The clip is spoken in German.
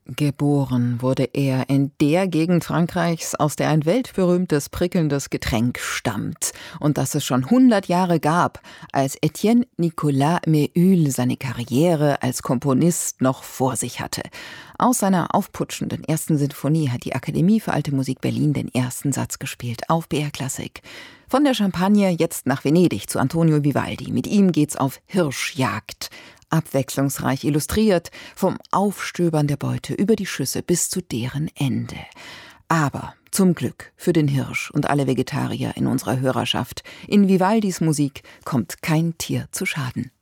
Geboren wurde er in der Gegend Frankreichs, aus der ein weltberühmtes, prickelndes Getränk stammt und das es schon 100 Jahre gab, als Etienne Nicolas Méhul seine Karriere als Komponist noch vor sich hatte. Aus seiner aufputschenden ersten Sinfonie hat die Akademie für Alte Musik Berlin den ersten Satz gespielt auf BR Klassik. Von der Champagne jetzt nach Venedig zu Antonio Vivaldi. Mit ihm geht's auf Hirschjagd. Abwechslungsreich illustriert, vom Aufstöbern der Beute über die Schüsse bis zu deren Ende. Aber zum Glück für den Hirsch und alle Vegetarier in unserer Hörerschaft, in Vivaldis Musik kommt kein Tier zu Schaden.